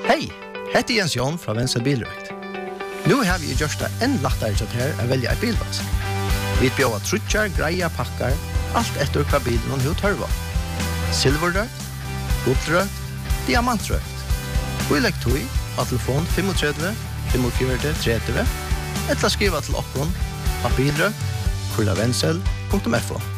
Hej, heter Jens Jon fra Venstre Bilrøkt. Nu har vi gjort det enn lettere til her å velge en bilvask. Vi bjør trutjar, greia, pakkar, alt etter hva bilen og hva tørva. Silverrøkt, gullrøkt, diamantrøkt. Vi legger tog av telefon 35 45 30 eller skriva til okkon av bilrøkt, kurlavensel.fo.